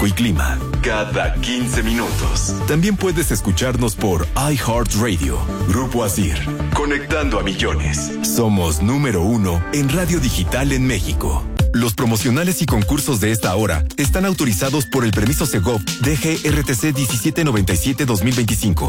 tráfico y clima cada 15 minutos. También puedes escucharnos por iHeartRadio. Grupo Asir, conectando a millones. Somos número 1 en radio digital en México. Los promocionales y concursos de esta hora están autorizados por el permiso Segov DGRTC 1797-2025.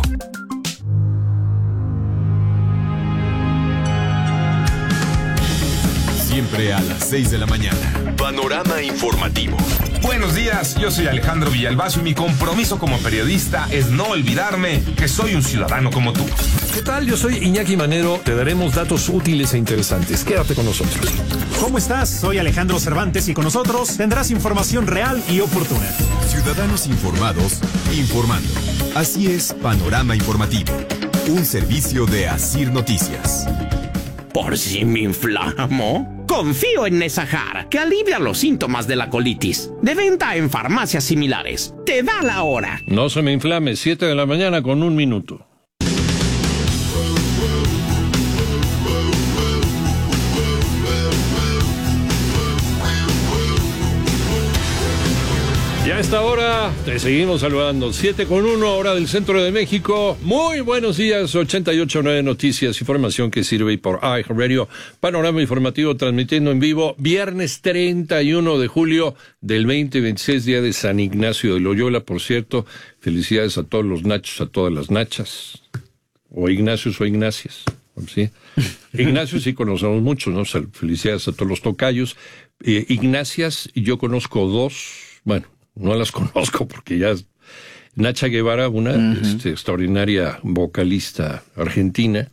Siempre a las 6 de la mañana. Panorama informativo. Buenos días, yo soy Alejandro Villalbazo y mi compromiso como periodista es no olvidarme que soy un ciudadano como tú. ¿Qué tal? Yo soy Iñaki Manero. Te daremos datos útiles e interesantes. Quédate con nosotros. ¿Cómo estás? Soy Alejandro Cervantes y con nosotros tendrás información real y oportuna. Ciudadanos informados, informando. Así es Panorama Informativo. Un servicio de Asir Noticias. ¿Por si me inflamo? Confío en Nesahar, que alivia los síntomas de la colitis. De venta en farmacias similares. Te da la hora. No se me inflame, 7 de la mañana con 1 minuto. Y a esta hora te seguimos saludando. 7:01, hora del centro de México. Muy buenos días, 88.9 Noticias, información que sirve y por iHeartRadio. Panorama informativo transmitiendo en vivo. Viernes 31 de julio del 2026, día de San Ignacio de Loyola. Por cierto, felicidades a todos los nachos, a todas las nachas. O Ignacios o Ignacias. ¿Sí? Ignacio sí conocemos muchos, ¿no? O sea, felicidades a todos los tocayos. Ignacias, yo conozco dos, bueno, no las conozco porque ya Nacha Guevara, una extraordinaria vocalista argentina,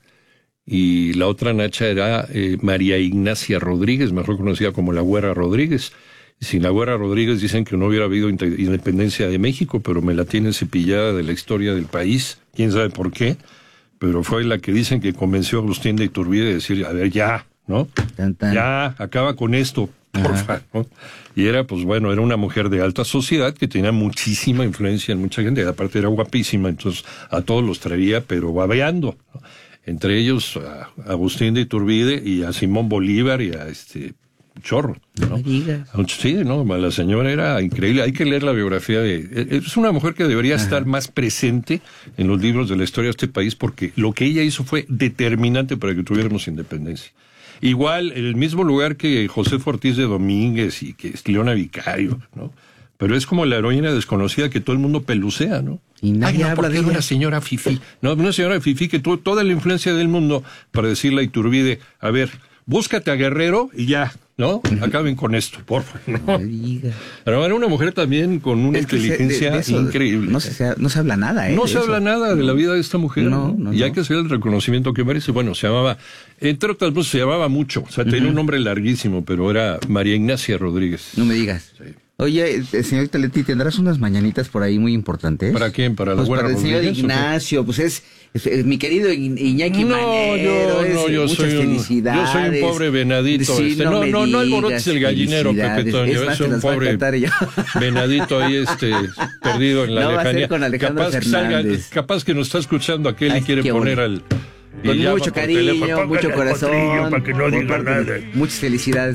y la otra Nacha era María Ignacia Rodríguez, mejor conocida como la Güera Rodríguez. Sin la Güera Rodríguez dicen que no hubiera habido independencia de México, pero me la tienen cepillada de la historia del país, quién sabe por qué, pero fue la que dicen que convenció a Agustín de Iturbide de decir, a ver, ya, ¿no? Ya, acaba con esto. Porfa, ¿no? Y era, pues bueno, era una mujer de alta sociedad que tenía muchísima influencia en mucha gente, y aparte era guapísima, entonces a todos los traía, pero babeando, ¿no? Entre ellos a Agustín de Iturbide y a Simón Bolívar y a Chorro, ¿no? Sí, no, la señora era increíble, hay que leer la biografía es una mujer que debería estar más presente en los libros de la historia de este país, porque lo que ella hizo fue determinante para que tuviéramos independencia. Igual, en el mismo lugar que José Ortiz de Domínguez y que Leona Vicario, ¿no? Pero es como la heroína desconocida que todo el mundo pelucea, ¿no? Y nadie habla de ella. Una señora fifí. No, una señora fifí que tuvo toda la influencia del mundo para decirle a Iturbide, a ver, búscate a Guerrero y ya, ¿no? Acaben con esto, por favor, ¿no? Pero era una mujer también con una inteligencia increíble. No se habla nada, No se habla nada de la vida de esta mujer. No. Hay que hacer el reconocimiento que merece. Bueno, se llamaba, entre otras cosas, se llamaba mucho. O sea, tenía un nombre larguísimo, pero era María Ignacia Rodríguez. No me digas. Sí. Oye, señorita Leti, ¿tendrás unas mañanitas por ahí muy importantes? ¿Para quién? ¿Para la Güera Rodríguez? Para el señor Ignacio, pues es mi querido Iñaki Manero. Yo soy un pobre venadito. Sí, no alborotes el gallinero, Pepe Toño. Es un pobre venadito ahí perdido en la lejanía. Con Alejandro Fernández. Capaz que nos está escuchando aquel y quiere poner al... Con mucho cariño, mucho corazón. Para que no diga nada. Muchas felicidades.